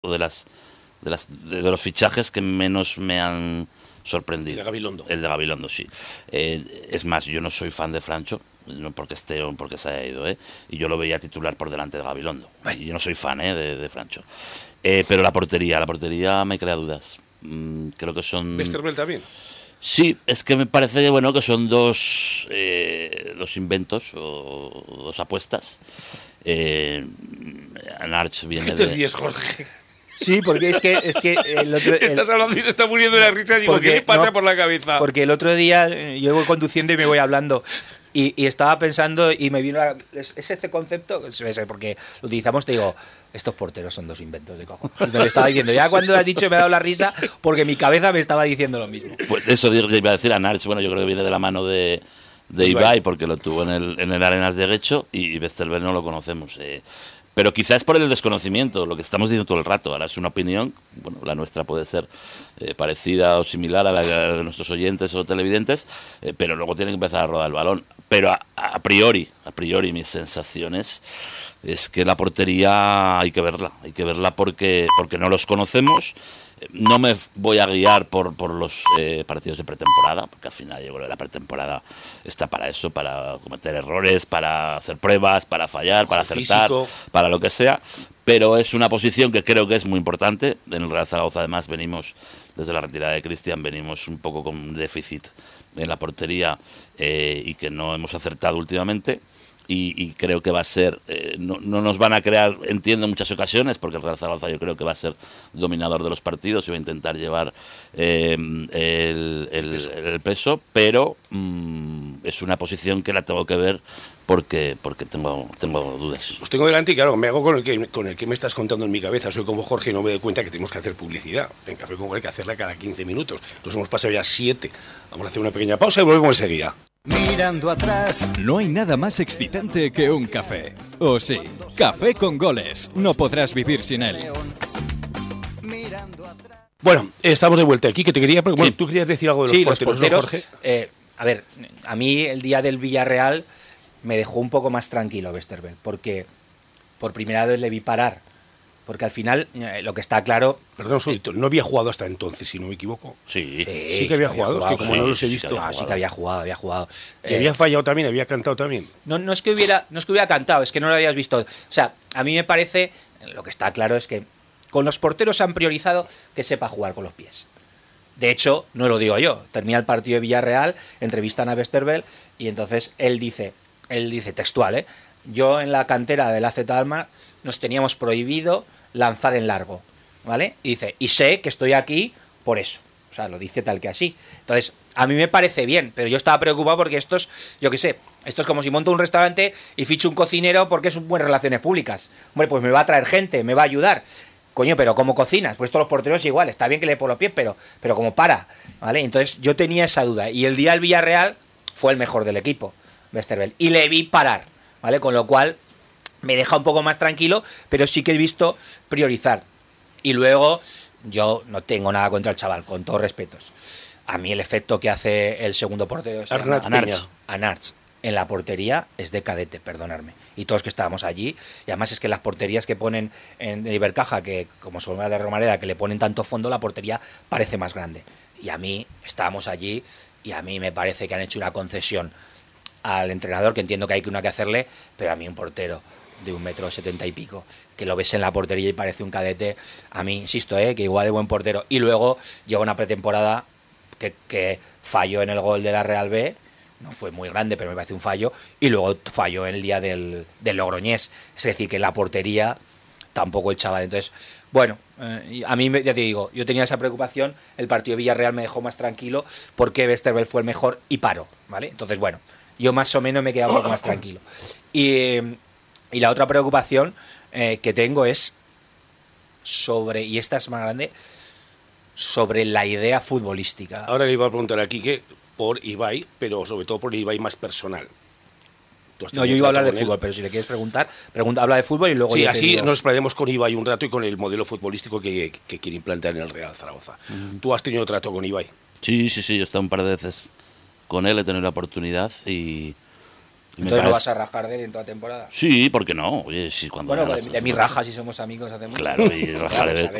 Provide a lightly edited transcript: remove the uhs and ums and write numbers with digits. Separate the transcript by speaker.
Speaker 1: de los fichajes que menos me han sorprendido.
Speaker 2: El de Gabilondo.
Speaker 1: El de Gabilondo, sí. Es más, yo no soy fan de Francho, no porque esté o porque se haya ido, y yo lo veía titular por delante de Gabilondo. Y yo no soy fan de Francho. Pero la portería me crea dudas. Creo que son...
Speaker 2: ¿Westerveld también?
Speaker 1: Sí, es que me parece que son dos inventos o dos apuestas. Anarch viene
Speaker 2: ¿Qué te ríes, Jorge?
Speaker 3: Sí, porque es que el otro...
Speaker 2: Estás hablando y se está muriendo de la risa. Digo, ¿qué le pasa por la cabeza?
Speaker 3: Porque el otro día yo voy conduciendo y me voy hablando. Y estaba pensando y me vino... ¿Es este concepto? Porque lo utilizamos, te digo, estos porteros son dos inventos de cojones. Y me lo estaba diciendo. Ya cuando lo has dicho me ha dado la risa porque mi cabeza me estaba diciendo lo mismo.
Speaker 1: Pues eso iba a decir a Narch. Bueno, yo creo que viene de la mano de Ibai, porque lo tuvo en el Arenas de Guecho, y Westerveld no lo conocemos. Pero quizás por el desconocimiento, lo que estamos diciendo todo el rato. Ahora es una opinión, bueno, la nuestra puede ser parecida o similar a la de nuestros oyentes o televidentes, pero luego tienen que empezar a rodar el balón. Pero a priori mis sensaciones es que la portería hay que verla porque no los conocemos. No me voy a guiar por los partidos de pretemporada, porque al final yo creo que la pretemporada está para eso, para cometer errores, para hacer pruebas, para fallar, para acertar, para lo que sea. Pero es una posición que creo que es muy importante. En el Real Zaragoza, además, venimos, desde la retirada de Cristian, venimos un poco con déficit en la portería y que no hemos acertado últimamente. Y creo que va a ser, no nos van a crear, entiendo, en muchas ocasiones, porque el Real Zaragoza yo creo que va a ser dominador de los partidos y va a intentar llevar el peso, pero es una posición que la tengo que ver porque tengo dudas.
Speaker 2: Pues tengo delante y claro, me hago con el que me estás contando en mi cabeza. Soy como Jorge y no me doy cuenta que tenemos que hacer publicidad. En Café con Gol hay que hacerla cada 15 minutos. Nos hemos pasado ya 7. Vamos a hacer una pequeña pausa y volvemos enseguida.
Speaker 4: Mirando atrás.
Speaker 5: No hay nada más excitante que un café. ¿O sí? Café con Goles. No podrás vivir sin él.
Speaker 2: Bueno, estamos de vuelta aquí, que te quería... Bueno, tú querías decir algo de los porteros, ¿no, Jorge?
Speaker 3: A ver, a mí el día del Villarreal me dejó un poco más tranquilo Westerveld, porque por primera vez le vi parar. Porque al final, lo que está claro...
Speaker 2: Perdón, no había jugado hasta entonces, si no me equivoco.
Speaker 1: Sí
Speaker 2: que había jugado, es que como no los he visto...
Speaker 3: Sí que había jugado.
Speaker 2: ¿Y había fallado también? ¿Había cantado también?
Speaker 3: No es que hubiera cantado, es que no lo habías visto. O sea, a mí me parece, lo que está claro es que con los porteros han priorizado que sepa jugar con los pies. De hecho, no lo digo yo, termina el partido de Villarreal, entrevistan a Westerveld y entonces él dice textual, yo en la cantera del AZ Alkmaar nos teníamos prohibido lanzar en largo, ¿vale? Y dice, y sé que estoy aquí por eso. O sea, lo dice tal que así. Entonces, a mí me parece bien, pero yo estaba preocupado porque esto es como si monto un restaurante y ficho un cocinero porque es un buen relaciones públicas. Hombre, pues me va a traer gente, me va a ayudar. Coño, pero ¿cómo cocinas? Pues todos los porteros igual, está bien que le por los pies, pero como para, ¿vale? Entonces yo tenía esa duda. Y el día del Villarreal fue el mejor del equipo, Westerveld. Y le vi parar, ¿vale? Con lo cual me deja un poco más tranquilo, pero sí que he visto priorizar. Y luego, yo no tengo nada contra el chaval, con todos respetos. A mí el efecto que hace el segundo portero Anarch en la portería es de cadete, perdonadme. Y todos que estábamos allí, y además es que las porterías que ponen en Ibercaja, que como son la de Romareda, que le ponen tanto fondo, la portería parece más grande. Y a mí, estábamos allí, y a mí me parece que han hecho una concesión al entrenador, que entiendo que hay que hacerle, pero a mí un portero de 1,70 m y pico, que lo ves en la portería y parece un cadete, a mí, insisto, que igual es buen portero. Y luego lleva una pretemporada que falló en el gol de la Real B, no fue muy grande, pero me parece un fallo, y luego falló en el día del Logroñés, es decir, que en la portería tampoco el chaval. Entonces, bueno, a mí, ya te digo, yo tenía esa preocupación, el partido de Villarreal me dejó más tranquilo, porque Westerveld fue el mejor y paró, ¿vale? Entonces, bueno, yo más o menos me he quedado un poco más tranquilo. Y la otra preocupación que tengo es sobre, y esta es más grande, sobre la idea futbolística.
Speaker 2: Ahora le iba a preguntar a Quique por Ibai, pero sobre todo por Ibai más personal.
Speaker 3: No, yo iba a hablar de fútbol, pero si le quieres preguntar, habla de fútbol y luego...
Speaker 2: Sí, así nos explayamos con Ibai un rato y con el modelo futbolístico que quiere implantar en el Real Zaragoza. ¿Tú has tenido trato con Ibai?
Speaker 1: Sí, yo he estado un par de veces con él, he tenido la oportunidad y Y me
Speaker 3: Entonces no
Speaker 1: parece-
Speaker 3: vas a rajar de él en toda temporada.
Speaker 1: Sí, ¿por qué no? Oye, sí, cuando
Speaker 3: Bueno,
Speaker 1: venga
Speaker 3: de
Speaker 1: la-
Speaker 3: mi raja, si somos amigos, hacemos.
Speaker 1: Claro, y rajaré